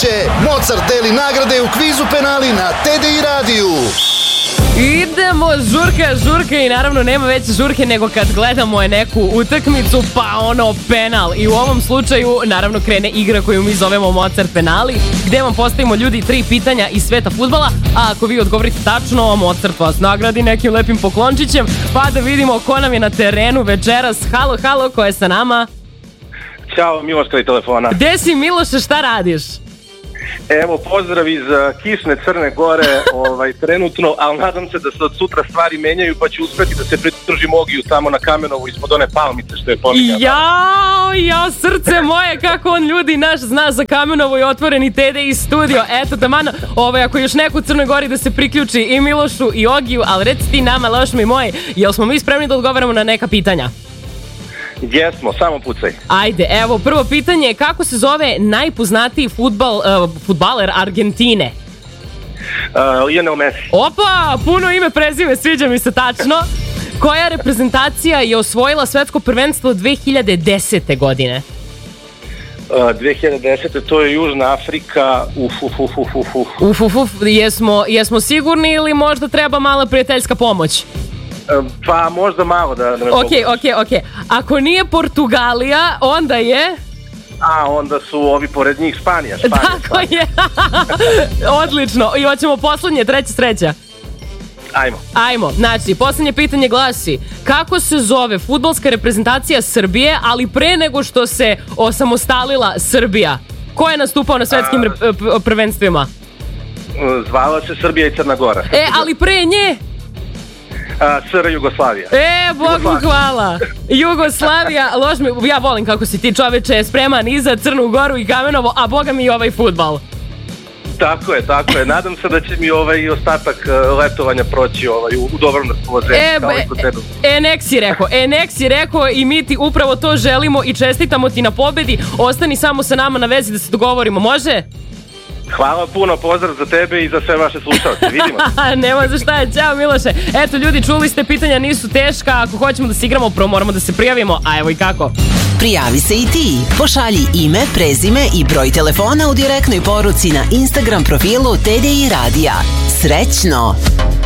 će Mozart deli nagrade u kvizu penali na TDI radiju. Idemo, žurka i naravno nema veće žurke nego kad gledamo neku utakmicu, pa ono penal. I u ovom slučaju naravno krene igra koju mi zovemo Mozart penali, gde vam postavimo ljudi 3 pitanja iz sveta fudbala, a ako vi odgovorite tačno, Mozart vas nagradi nekim lepim poklončićem, pa da vidimo ko nam je na terenu večeras. Halo, ko je sa nama? Ćao, Miloš kraj telefona. Gde si, Miloše, šta radiš? Evo, pozdrav iz kišne Crne Gore, trenutno, ali nadam se da se od sutra stvari menjaju, pa ću uspeti da se pridružim Ogiju tamo na Kamenovu ispod one palmice što je pominjao. Jao, srce moje, kako on ljudi naš zna za Kamenovu i otvoreni TDI studio. Eto, taman, ako još neko u Crnoj Gori da se priključi i Milošu i Ogiju, ali reci ti nama, loš mi moj, jel smo mi spremni da odgovaramo na neka pitanja? Jesmo, samo pucaj. Ajde, evo, prvo pitanje je kako se zove najpoznatiji fudbaler Argentine? Lionel Messi. Opa, puno ime, prezime, sviđa mi se tačno. Koja reprezentacija je osvojila svetsko prvenstvo 2010. godine? 2010. to je Južna Afrika. Jesmo sigurni ili možda treba mala prijateljska pomoć? Pa možda malo da me Ok. Ako nije Portugalija, onda je... onda su ovi pored njih Španija. Tako je. Odlično. I hoćemo poslednje, treća sreća. Ajmo. Znači, poslednje pitanje glasi: kako se zove fudbalska reprezentacija Srbije, ali pre nego što se osamostalila Srbija? Ko je nastupao na svetskim prvenstvima? Zvala se Srbija i Crna Gora. Ali pre nje? SR Jugoslavija. Bogu hvala. Jugoslavija, ja volim kako si ti, čoveče, spreman i za Crnu Goru i Kamenovo, a boga mi i ovaj fudbal. Tako je. Nadam se da će mi ostatak letovanja proći u dobrom raspoloženju. Nek si rekao i mi ti upravo to želimo i čestitamo ti na pobedi. Ostani samo sa nama na vezi da se dogovorimo, može? Hvala puno, pozdrav za tebe i za sve vaše slušalce, vidimo. Nema za šta, ćao Miloše. Eto ljudi, čuli ste, pitanja nisu teška. Ako hoćemo da se igramo, prvo moramo da se prijavimo. A evo i kako. Prijavi se i ti, pošalji ime, prezime i broj telefona u direktnoj poruci na Instagram profilu TDI Radija. Srećno!